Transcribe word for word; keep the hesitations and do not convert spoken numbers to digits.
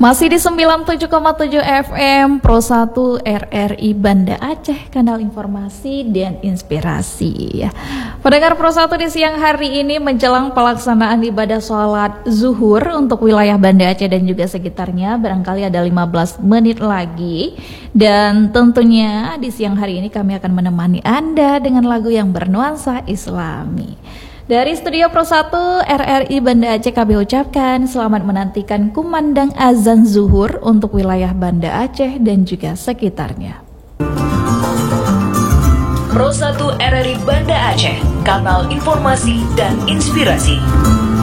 Masih di sembilan puluh tujuh koma tujuh F M Pro satu R R I Banda Aceh, kanal informasi dan inspirasi. Pendengar Pro satu, di siang hari ini menjelang pelaksanaan ibadah sholat zuhur untuk wilayah Banda Aceh dan juga sekitarnya, barangkali ada lima belas menit lagi. Dan tentunya di siang hari ini kami akan menemani Anda dengan lagu yang bernuansa Islami. Dari Studio Pro satu R R I Banda Aceh, kami ucapkan selamat menantikan kumandang azan zuhur untuk wilayah Banda Aceh dan juga sekitarnya. Pro satu R R I Banda Aceh, kanal informasi dan inspirasi.